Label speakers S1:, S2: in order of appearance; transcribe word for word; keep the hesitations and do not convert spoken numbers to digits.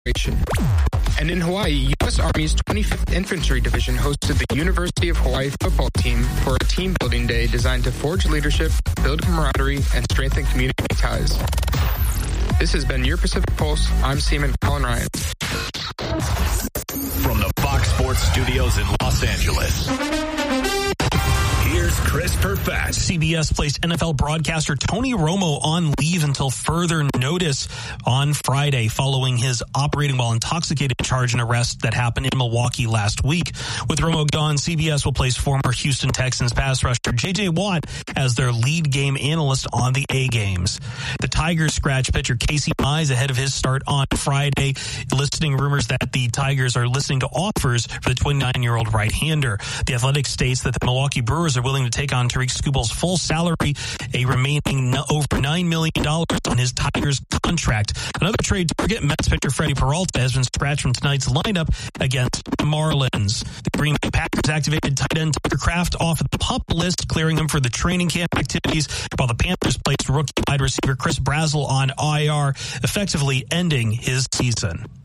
S1: operation. And in Hawaii, U S Army's twenty-fifth Infantry Division hosted the University of Hawaii football team for a team building day designed to forge leadership, build camaraderie, and strengthen community ties. This has been your Pacific Pulse. I'm Seaman Colin Ryan.
S2: From the Fox Sports Studios in Los Angeles, here's Chris Perfett.
S3: C B S placed N F L broadcaster Tony Romo on leave until further notice on Friday following his operating while intoxicated charge and arrest that happened in Milwaukee last week. With Romo gone, C B S will place former Houston Texans pass rusher J J. Watt as their lead game analyst on the A games. The Tigers scratch pitcher Casey Mize ahead of his start on Friday, listing rumors that the Tigers are listening to offers for the twenty-nine-year-old right-hander. The Athletic states that the Milwaukee Brewers are willing to take on Tariq Skubal's full salary, a remaining over nine million dollars on his Tigers contract. Another trade target, Mets pitcher Freddie Peralta has been scratched from tonight's lineup against the Marlins. The Green Bay Packers activated tight end Tucker Kraft off the PUP list, clearing him for the training camp activities, while the Panthers placed rookie wide receiver Chris Brazzell on I R, effectively ending his season.